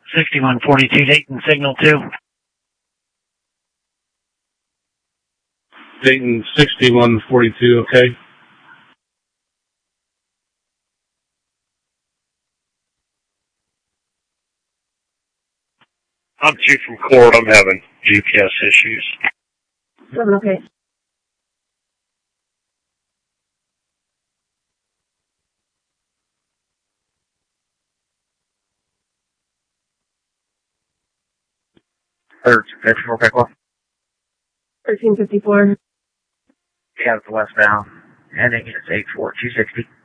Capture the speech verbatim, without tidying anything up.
sixty-one forty-two, Dayton, signal two. Dayton sixty-one forty-two, okay. I'm two from Court. I'm having G P S issues. Seven, okay. Third, fifty-four, Pickle. thirteen fifty-four. Yeah, it's westbound. Ending is eight four two sixty.